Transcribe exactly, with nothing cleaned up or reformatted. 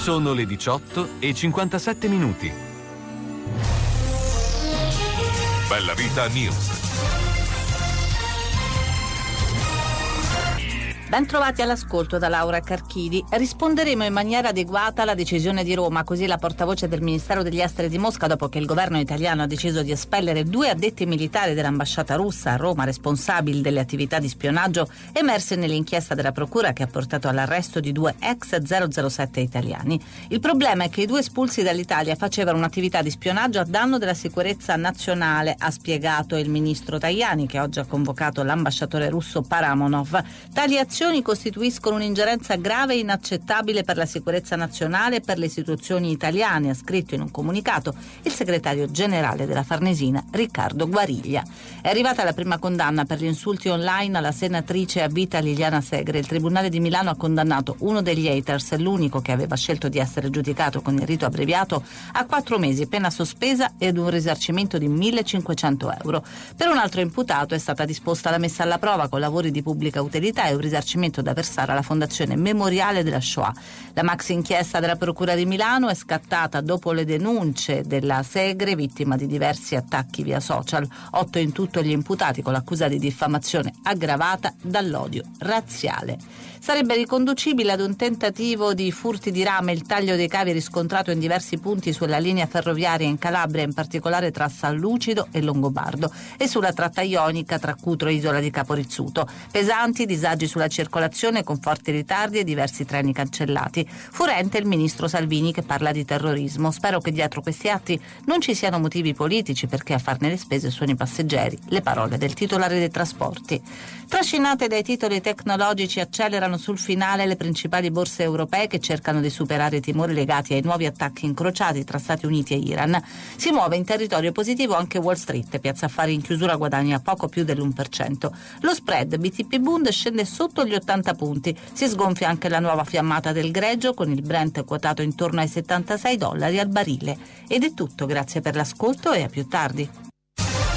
Sono le diciotto e cinquantasette minuti. Bella Vita News. Ben trovati all'ascolto da Laura Carchidi. Risponderemo in maniera adeguata alla decisione di Roma, così la portavoce del Ministero degli Esteri di Mosca, dopo che il governo italiano ha deciso di espellere due addetti militari dell'ambasciata russa a Roma responsabili delle attività di spionaggio emerse nell'inchiesta della procura che ha portato all'arresto di due ex zero zero sette italiani. Il problema è che i due espulsi dall'Italia facevano un'attività di spionaggio a danno della sicurezza nazionale, ha spiegato il ministro Tajani, che oggi ha convocato l'ambasciatore russo Paramonov. Tali azioni costituiscono un'ingerenza grave e inaccettabile per la sicurezza nazionale e per le istituzioni italiane, ha scritto in un comunicato il segretario generale della Farnesina, Riccardo Guariglia. È arrivata la prima condanna per gli insulti online alla senatrice a vita Liliana Segre. Il Tribunale di Milano ha condannato uno degli haters, l'unico che aveva scelto di essere giudicato con il rito abbreviato, a quattro mesi, pena sospesa ed un risarcimento di millecinquecento euro. Per un altro imputato è stata disposta la messa alla prova con lavori di pubblica utilità e un risarcimento da versare alla Fondazione Memoriale della Shoah. La maxi inchiesta della Procura di Milano è scattata dopo le denunce della Segre, vittima di diversi attacchi via social. Otto in tutto gli imputati con l'accusa di diffamazione aggravata dall'odio razziale. Sarebbe riconducibile ad un tentativo di furti di rame il taglio dei cavi riscontrato in diversi punti sulla linea ferroviaria in Calabria, in particolare tra San Lucido e Longobardo, e sulla tratta ionica tra Cutro e Isola di Caporizzuto. Pesanti disagi sulla circolazione con forti ritardi e diversi treni cancellati. Furente il ministro Salvini, che parla di terrorismo. Spero che dietro questi atti non ci siano motivi politici, perché a farne le spese sono i passeggeri. Le parole del titolare dei trasporti. Trascinate dai titoli tecnologici, accelerano sul finale le principali borse europee che cercano di superare i timori legati ai nuovi attacchi incrociati tra Stati Uniti e Iran. Si muove in territorio positivo anche Wall Street. Piazza Affari in chiusura guadagna poco più dell'uno per cento. Lo spread B T P Bund scende sotto gli ottanta punti. Si sgonfia anche la nuova fiammata del greggio, con il Brent quotato intorno ai settantasei dollari al barile. Ed è tutto, grazie per l'ascolto e a più tardi.